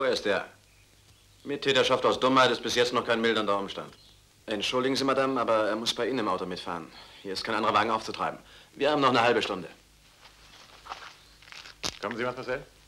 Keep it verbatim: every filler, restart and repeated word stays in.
Wo ist der? Mittäterschaft aus Dummheit ist bis jetzt noch kein mildernder Umstand. Entschuldigen Sie, Madame, aber er muss bei Ihnen im Auto mitfahren. Hier ist kein anderer Wagen aufzutreiben. Wir haben noch eine halbe Stunde. Kommen Sie, Mademoiselle.